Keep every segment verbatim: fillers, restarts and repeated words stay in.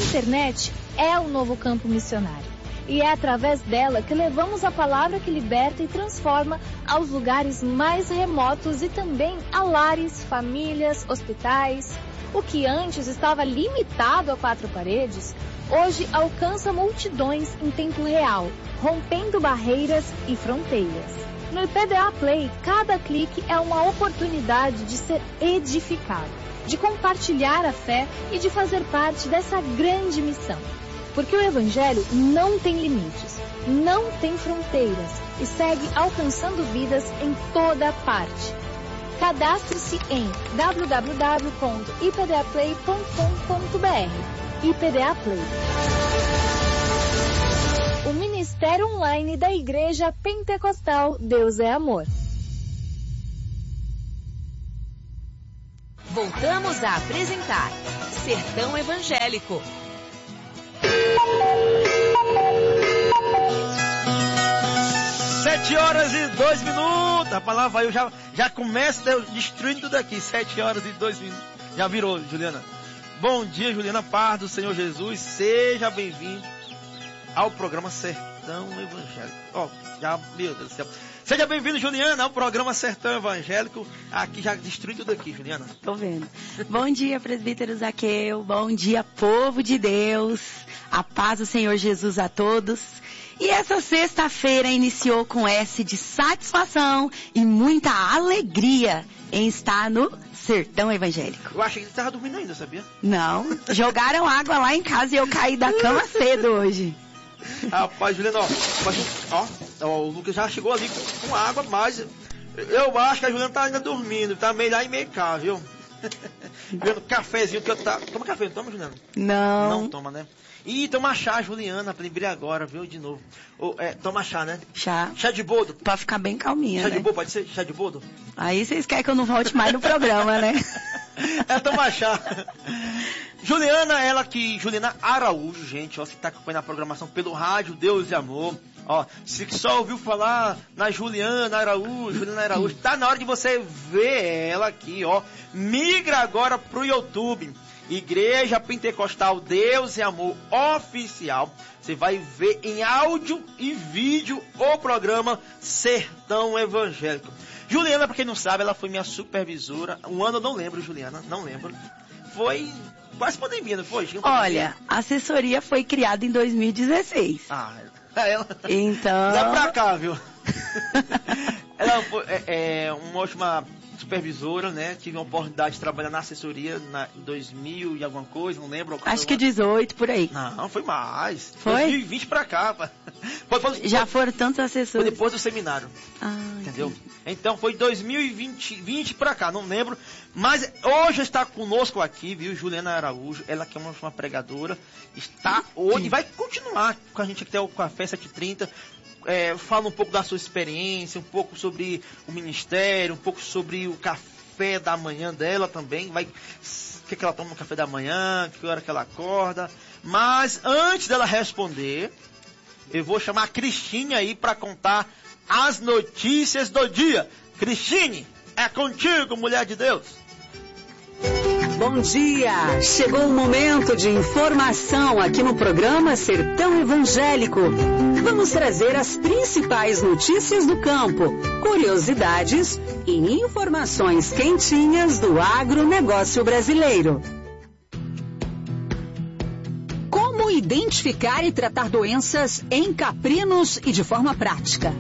internet é o novo campo missionário. E é através dela que levamos a palavra que liberta e transforma aos lugares mais remotos e também a lares, famílias, hospitais. O que antes estava limitado a quatro paredes, hoje alcança multidões em tempo real, rompendo barreiras e fronteiras. No I P D A Play, cada clique é uma oportunidade de ser edificado, de compartilhar a fé e de fazer parte dessa grande missão. Porque o Evangelho não tem limites, não tem fronteiras e segue alcançando vidas em toda parte. Cadastre-se em w w w ponto i p d a play ponto com ponto b r. I P D A Play. O Ministério Online da Igreja Pentecostal Deus é Amor. Voltamos a apresentar Sertão Evangélico. Sete horas e dois minutos. A palavra vai, eu já, já começo destruindo tudo aqui. Sete horas e dois minutos. Já virou, Juliana. Bom dia, Juliana, paz do Senhor Jesus. Seja bem-vindo ao programa Sertão Evangélico. Ó, oh, já, meu Deus do céu. Seja bem-vindo, Juliana, ao programa Sertão Evangélico. Aqui já destrui tudo aqui, Juliana. Tô vendo. Bom dia, presbítero Zaqueu. Bom dia, povo de Deus. A paz do Senhor Jesus a todos. E essa sexta-feira iniciou com S de satisfação e muita alegria em estar no Sertão Evangélico. Eu achei que você estava dormindo ainda, sabia? Não, jogaram água lá em casa e eu caí da cama cedo hoje. Rapaz, Juliana, ó, ó, ó, o Lucas já chegou ali com água, mas eu acho que a Juliana tá ainda dormindo, tá meio lá e meio cá, viu? Juliana, cafezinho que eu tá... Toma café, não toma, Juliana? Não. Não toma, né? Ih, toma chá, Juliana, lembrei agora, viu, de novo. Oh, é, toma chá, né? Chá. Chá de boldo. Pra ficar bem calminha, chá né? de boldo, pode ser chá de boldo? Aí vocês querem que eu não volte mais no programa, né? É, toma chá. Juliana, ela que... Juliana Araújo, gente, ó, você tá acompanhando a programação pelo rádio Deus e Amor. Ó, se só ouviu falar na Juliana Araújo, Juliana Araújo, tá na hora de você ver ela aqui, ó. Migra agora pro YouTube. Igreja Pentecostal Deus e Amor Oficial. Você vai ver em áudio e vídeo o programa Sertão Evangélico. Juliana, pra quem não sabe, ela foi minha supervisora. Um ano eu não lembro, Juliana, não lembro. Foi quase pandemia, não foi? Olha, a assessoria foi criada em dois mil e dezesseis. Ah, ela... Então... Dá pra cá, viu? Ela foi é, é, uma ótima supervisora, né? Tive a oportunidade de trabalhar na assessoria na, em dois mil e alguma coisa, não lembro. Acho que dezoito, por aí. Não, foi mais. Foi? dois mil e vinte pra cá. Foi, foi, Já foi, foram tantos assessores. Foi depois do seminário. Ah, entendeu? Entendi. Então foi dois mil e vinte pra cá, não lembro. Mas hoje está conosco aqui, viu, Juliana Araújo. Ela que é uma, uma pregadora. Está hoje, vai continuar com a gente aqui até o Café sete e trinta. É, fala um pouco da sua experiência, um pouco sobre o ministério, um pouco sobre o café da manhã dela também. Vai, o que, que ela toma no café da manhã, que hora que ela acorda. Mas antes dela responder, eu vou chamar a Cristine aí para contar as notícias do dia. Cristine, é contigo, mulher de Deus. Bom dia! Chegou o momento de informação aqui no programa Sertão Evangélico. Vamos trazer as principais notícias do campo, curiosidades e informações quentinhas do agronegócio brasileiro. Como identificar e tratar doenças em caprinos e de forma prática?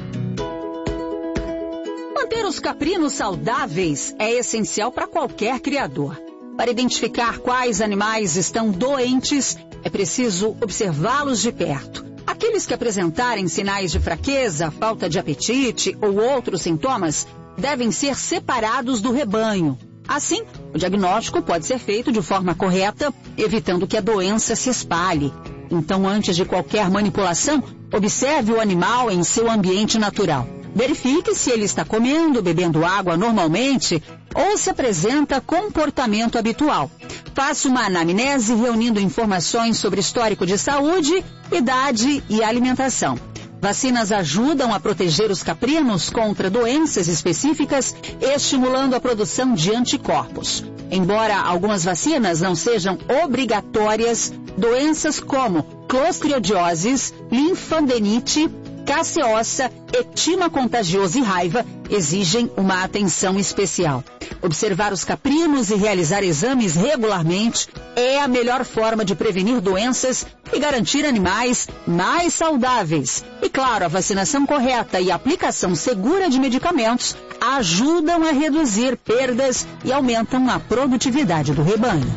Manter os caprinos saudáveis é essencial para qualquer criador. Para identificar quais animais estão doentes, é preciso observá-los de perto. Aqueles que apresentarem sinais de fraqueza, falta de apetite ou outros sintomas devem ser separados do rebanho. Assim, o diagnóstico pode ser feito de forma correta, evitando que a doença se espalhe. Então, antes de qualquer manipulação, observe o animal em seu ambiente natural. Verifique se ele está comendo, bebendo água normalmente ou se apresenta comportamento habitual. Faça uma anamnese reunindo informações sobre histórico de saúde, idade e alimentação. Vacinas ajudam a proteger os caprinos contra doenças específicas, estimulando a produção de anticorpos. Embora algumas vacinas não sejam obrigatórias, doenças como clostridioses, linfadenite, cáceosa, etima contagioso e raiva exigem uma atenção especial. Observar os caprinos e realizar exames regularmente é a melhor forma de prevenir doenças e garantir animais mais saudáveis. E claro, a vacinação correta e a aplicação segura de medicamentos ajudam a reduzir perdas e aumentam a produtividade do rebanho.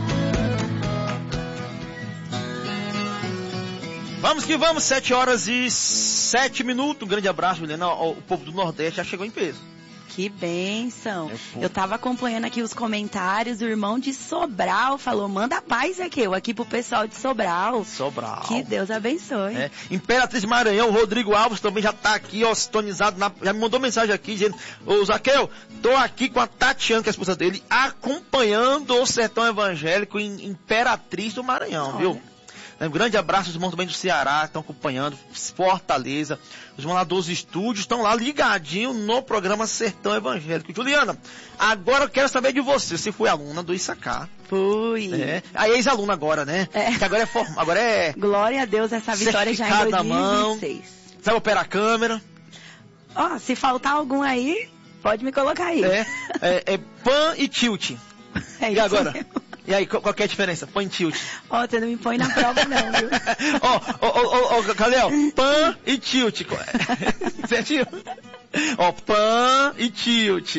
Vamos que vamos, sete horas e sete minutos. Um grande abraço, Juliana. O povo do Nordeste já chegou em peso. Que bênção. Eu tava acompanhando aqui os comentários. O irmão de Sobral falou, manda paz aqui, eu aqui pro pessoal de Sobral. Sobral. Que Deus abençoe. É. Imperatriz Maranhão, o Rodrigo Alves também já tá aqui, ó, sintonizado. Na, já me mandou mensagem aqui, dizendo, ô Zaqueu, tô aqui com a Tatiana, que é a esposa dele, acompanhando o Sertão Evangélico em Imperatriz do Maranhão, Olha. viu? Um grande abraço aos irmãos também do Ceará, que estão acompanhando, Fortaleza. Os irmãos lá dos estúdios estão lá ligadinhos no programa Sertão Evangélico. Juliana, agora eu quero saber de você. Você foi aluna do Issacar. Fui. É. Aí ex-aluna agora, né? É. Que agora é form... agora é. Glória a Deus, essa vitória já em dois mil e vinte e seis. Sabe operar a câmera? Ó, oh, se faltar algum aí, pode me colocar aí. É, é, é pan e tilt. É e isso agora? Mesmo. E aí, qual, qual que é a diferença? Pan e tilt. Ó, oh, você não me põe na prova não, viu? Ó, ó, ó, Calel, pan e tilt. Certinho? Ó, pan e tilt.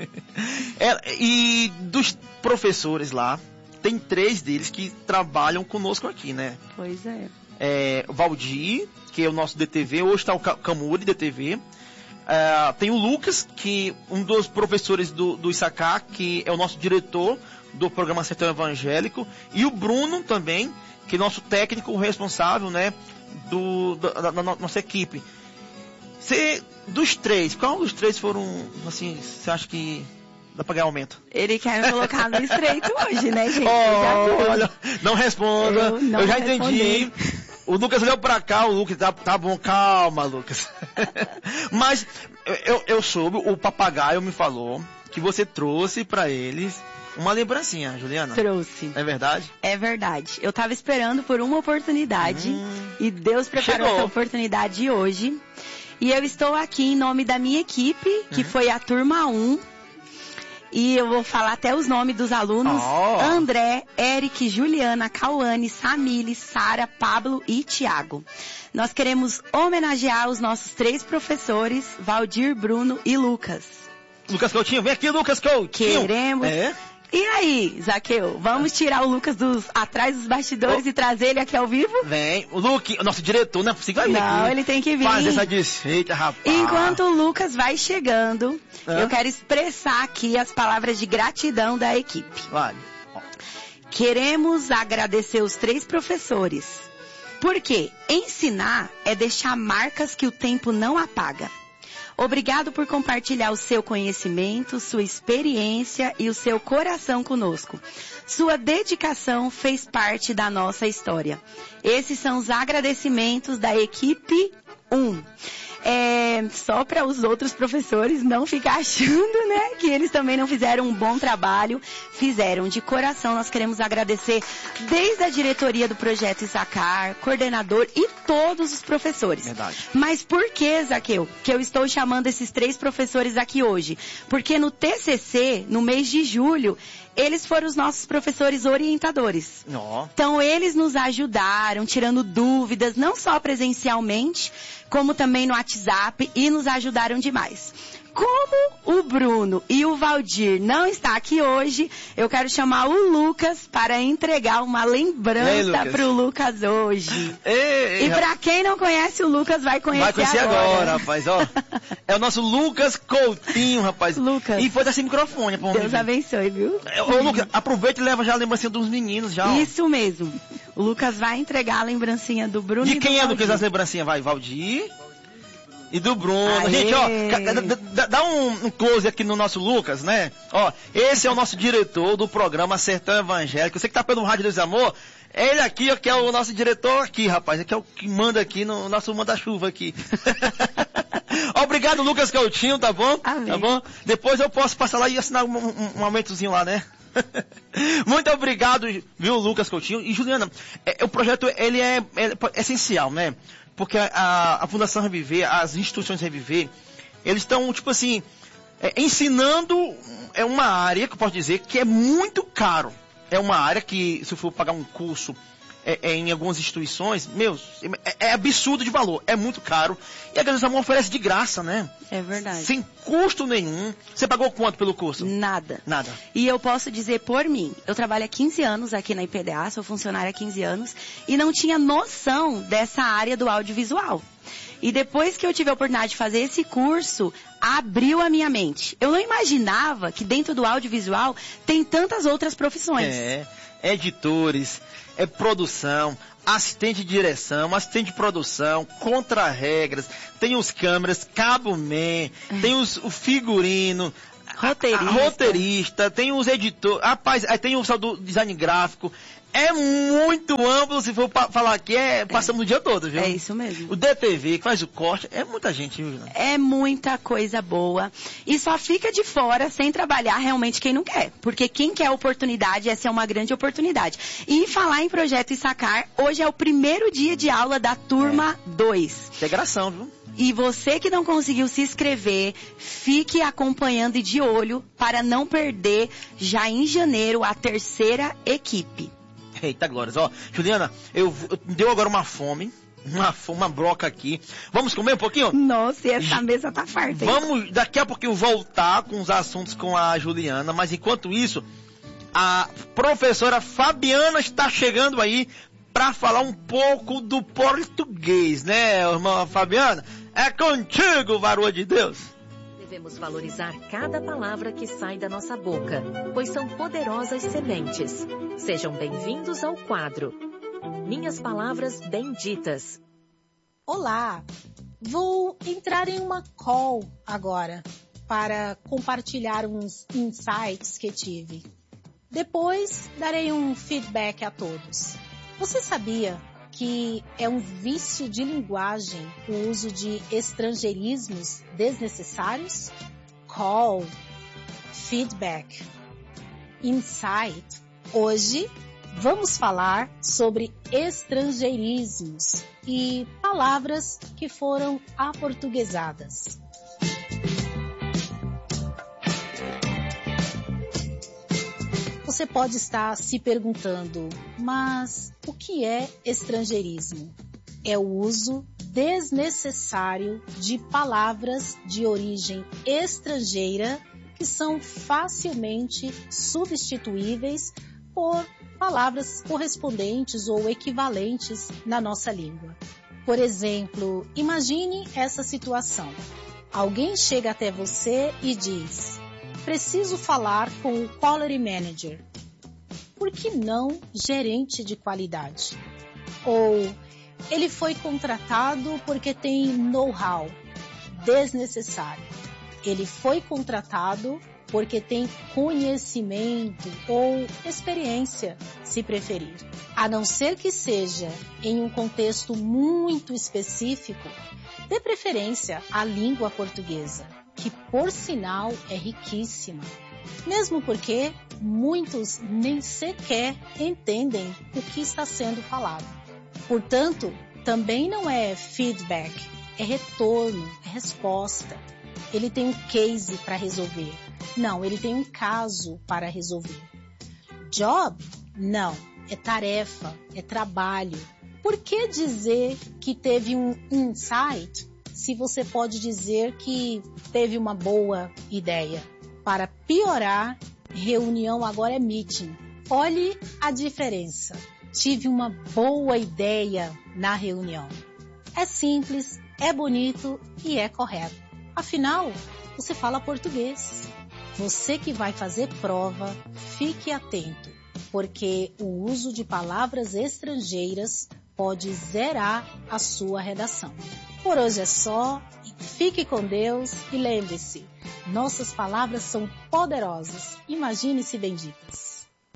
É, e dos professores lá, tem três deles que trabalham conosco aqui, né? Pois é. É o Valdir, que é o nosso D T V, hoje está o Camuri, D T V. É, tem o Lucas, que um dos professores do, do Issacar, que é o nosso diretor do programa Sertão Evangélico, e o Bruno também, que é nosso técnico responsável, né, do, da, da nossa equipe. Cê, dos três, qual dos três foram, assim, você acha que dá pra ganhar aumento? Ele quer me colocar no estreito hoje, né, gente? Oh, olha, não responda, eu, não eu já responder. entendi. O Lucas olhou pra cá, o Lucas, tá, tá bom, calma, Lucas. Mas eu, eu soube, o papagaio me falou que você trouxe pra eles uma lembrancinha, Juliana. Trouxe. É verdade? É verdade. Eu tava esperando por uma oportunidade hum, e Deus preparou chegou. essa oportunidade hoje. E eu estou aqui em nome da minha equipe, que uhum. foi a turma um. E eu vou falar até os nomes dos alunos. Oh. André, Eric, Juliana, Cauane, Samile, Sara, Pablo e Tiago. Nós queremos homenagear os nossos três professores, Valdir, Bruno e Lucas. Lucas Coutinho, vem aqui, Lucas Coutinho. Queremos... É? E aí, Zaqueu, vamos tirar o Lucas dos, atrás dos bastidores oh. e trazer ele aqui ao vivo? Vem, o Luke, o nosso diretor, não é possível vir Não, aqui. ele tem que vir. Faz essa desfeita, rapaz. Enquanto o Lucas vai chegando, Hã? eu quero expressar aqui as palavras de gratidão da equipe. Vale. Queremos agradecer os três professores, porque ensinar é deixar marcas que o tempo não apaga. Obrigado por compartilhar o seu conhecimento, sua experiência e o seu coração conosco. Sua dedicação fez parte da nossa história. Esses são os agradecimentos da equipe um. É, só para os outros professores não ficar achando, né, que eles também não fizeram um bom trabalho. Fizeram de coração. Nós queremos agradecer desde a diretoria do Projeto Issacar, coordenador e todos os professores. Verdade. Mas por que, Zaqueu, que eu estou chamando esses três professores aqui hoje? Porque no T C C, no mês de julho, eles foram os nossos professores orientadores. Oh. Então, eles nos ajudaram, tirando dúvidas, não só presencialmente, como também no WhatsApp, e nos ajudaram demais. Como o Bruno e o Valdir não estão aqui hoje, eu quero chamar o Lucas para entregar uma lembrança para o Lucas hoje. Ei, ei, e para quem não conhece o Lucas, vai conhecer, vai conhecer agora. agora, rapaz, ó. É o nosso Lucas Coutinho, rapaz. Lucas. E foi desse microfone. Pra Deus abençoe, viu? Ô, Lucas, aproveita e leva já a lembrancinha dos meninos, já. Ó. Isso mesmo. O Lucas vai entregar a lembrancinha do Bruno e e do quem é, Valdir. Lucas, as lembrancinhas? Vai, Valdir... E do Bruno. Aê. Gente, ó, dá, dá um, um close aqui no nosso Lucas, né? Ó, esse é o nosso diretor do programa Sertão Evangélico. Você que tá pelo Rádio Deus e Amor, ele aqui, ó, que é o nosso diretor aqui, rapaz. Que é o que manda aqui no nosso manda-chuva aqui. Obrigado, Lucas Coutinho, tá bom? Amém. Tá bom? Depois eu posso passar lá e assinar um, um, um aumentozinho lá, né? Muito obrigado, viu, Lucas Coutinho. E Juliana, é, o projeto, ele é, é essencial, né? Porque a, a Fundação Reviver, as instituições Reviver, eles estão, tipo assim, é, ensinando é uma área, que eu posso dizer, que é muito caro. É uma área que, se eu for pagar um curso é, é, em algumas instituições, meu, é, é absurdo de valor, é muito caro. E a Deus e Amor oferece de graça, né? É verdade. Sem custo nenhum. Você pagou quanto pelo curso? Nada. Nada. E eu posso dizer por mim, eu trabalho há quinze anos aqui na I P D A, sou funcionária há quinze anos, e não tinha noção dessa área do audiovisual. E depois que eu tive a oportunidade de fazer esse curso, abriu a minha mente. Eu não imaginava que dentro do audiovisual tem tantas outras profissões. É, editores, é produção, assistente de direção, assistente de produção, contra-regras, tem os câmeras, cabo-man, tem os, o figurino, Roteirista. a, a roteirista, tem os editores, rapaz, aí tem o pessoal do design gráfico. É muito amplo, se for pa- falar aqui, é, passamos é. o dia todo, viu? É isso mesmo. O D T V, que faz o corte, é muita gente, viu? É muita coisa boa. E só fica de fora sem trabalhar realmente quem não quer. Porque quem quer oportunidade, essa é uma grande oportunidade. E falar em Projeto Issacar, hoje é o primeiro dia de aula da turma dois. Integração, viu? E você que não conseguiu se inscrever, fique acompanhando e de olho para não perder já em janeiro a terceira equipe. Eita, glórias. Ó, Juliana, eu, eu deu agora uma fome, uma, uma broca aqui. Vamos comer um pouquinho? Nossa, e essa mesa tá farta. Hein? Vamos daqui a pouquinho voltar com os assuntos com a Juliana, mas enquanto isso, a professora Fabiana está chegando aí para falar um pouco do português, né, irmã Fabiana? É contigo, varoa de Deus. Devemos valorizar cada palavra que sai da nossa boca, pois são poderosas sementes. Sejam bem-vindos ao quadro Minhas Palavras Benditas. Olá! Vou entrar em uma call agora para compartilhar uns insights que tive. Depois darei um feedback a todos. Você sabia que é um vício de linguagem o uso de estrangeirismos desnecessários? Call, feedback, insight. Hoje vamos falar sobre estrangeirismos e palavras que foram aportuguesadas. Você pode estar se perguntando, mas o que é estrangeirismo? É o uso desnecessário de palavras de origem estrangeira que são facilmente substituíveis por palavras correspondentes ou equivalentes na nossa língua. Por exemplo, imagine essa situação. Alguém chega até você e diz: preciso falar com o Quality Manager. Por que não gerente de qualidade? Ou ele foi contratado porque tem know-how. Desnecessário. Ele foi contratado porque tem conhecimento ou experiência, se preferir. A não ser que seja em um contexto muito específico, dê preferência à língua portuguesa, que por sinal é riquíssima, mesmo porque muitos nem sequer entendem o que está sendo falado. Portanto, também não é feedback, é retorno, é resposta. Ele tem um case para resolver. Não, ele tem um caso para resolver. Job? Não, é tarefa, é trabalho. Por que dizer que teve um insight se você pode dizer que teve uma boa ideia? Para piorar, reunião agora é meeting. Olhe a diferença. Tive uma boa ideia na reunião. É simples, é bonito e é correto. Afinal, você fala português. Você que vai fazer prova, fique atento, porque o uso de palavras estrangeiras pode zerar a sua redação. Por hoje é só, fique com Deus e lembre-se, nossas palavras são poderosas, imagine-se benditas.